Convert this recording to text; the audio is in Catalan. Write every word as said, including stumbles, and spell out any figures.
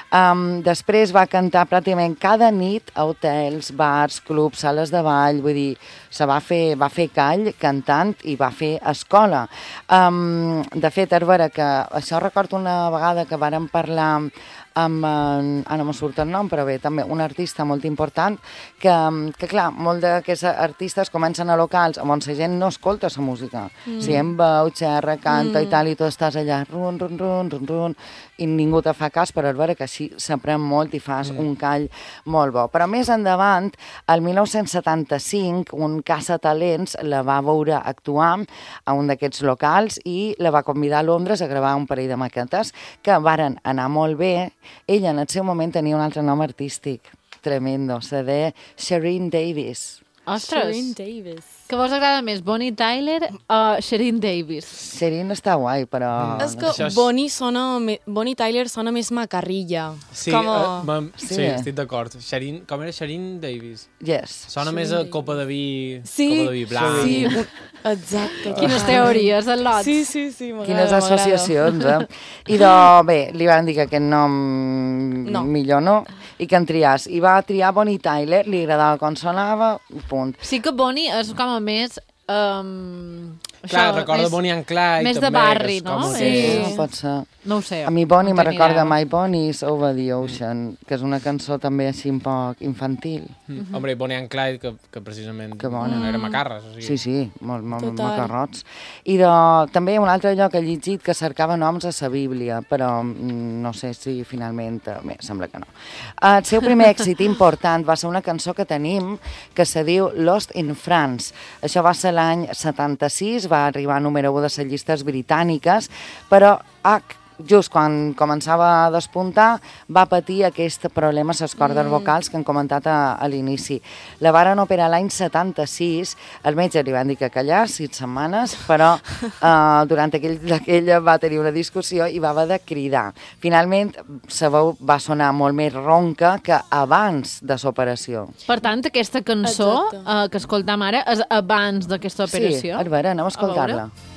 Um, després va cantar pràcticament cada nit a hotels, bars, clubs, sales de ball, vull dir, se va fer, va fer call cantant i va fer escola. Um, de fet, és vera que això recordo una vegada que vàrem parlar amb, eh, ara no surt el nom, però bé, també un artista molt important, que, que clar, molt d'aquests artistes comencen a locals on la gent no escolta la música. Mm. Si em veu, xerra, canta mm. i tal, i tu estàs allà, run, run, run, run, run, i ningú te fa cas, però és vera que així s'aprèn molt i fas mm. un call molt bo. Però més endavant, el mil nou-cents setanta-cinc, un caçatalents la va veure actuar a un d'aquests locals i la va convidar a Londres a gravar un parell de maquetes que varen anar molt bé. Ella en el seu moment tenia un altre nom artístic tremendo, se deia Shereen Davis. Ostres! Shereen Davis. Què vos agrada més, Bonnie Tyler o Shereen Davis? Shereen està guai, però... Mm. És que Això és- Bonnie, sona, me- Bonnie Tyler sona més macarrilla. Sí, Com a... uh, mam, sí. Sí. sí, estic d'acord. Shereen, com era Shereen Davis? Yes. Sona Shereen més a Davis. copa de vi, Sí, copa de vi blanc. sí, un... exacte. Quines teories, el lot. Sí, sí, sí, m'agrada, Quines m'agrada. associacions, eh? I de, bé, li van dir que aquest nom No. millor no, i que en triàs. I va triar Bonnie Tyler, li agradava com sonava, punt. Sí que Bonnie és com a més... Um, Clar, això, recorda més- Bonnie and Clyde. més de també, barri, que és com no? un- Sí. No pot ser. No ho sé. A mi Bonnie no me té ni recorda idea. My Bonnie's Over the Ocean, que és una cançó també així un poc infantil. Mm. Hombre, Bonnie and Clyde, que, que precisament Que bona. no eren macarres. O sigui. Sí, sí, molt, molt Total. macarrots. I de, també un altre lloc que he llegit que cercava noms a la Bíblia, però mm, no sé si finalment... eh, Bé, sembla que no. El seu primer èxit important va ser una cançó que tenim que se diu Lost in France. Això va ser l'any setanta-sis, va arribar a número u de les llistes britàniques, però ah, just quan començava a despuntar va patir aquest problema a les cordes mm. vocals que hem comentat a, a l'inici. La varen operar l'any setanta-sis, el metge li van dir que callar sis setmanes, però eh, durant aquell, aquella va tenir una discussió i va haver de cridar. Finalment, sa veu va sonar molt més ronca que abans de l'operació. Per tant, aquesta cançó Exacte. eh, que escoltam ara és abans d'aquesta operació. Sí, és vera, anem a A veure. escoltar-la.